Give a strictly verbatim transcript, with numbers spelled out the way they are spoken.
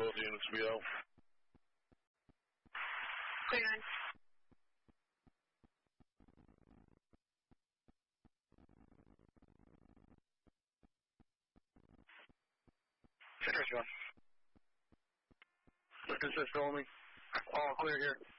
both units be out. Clear nine. Citrus one. Look at this, me. All clear here.